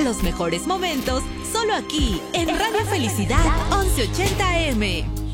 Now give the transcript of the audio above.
Los mejores momentos, solo aquí, en Radio Felicidad 1180 AM.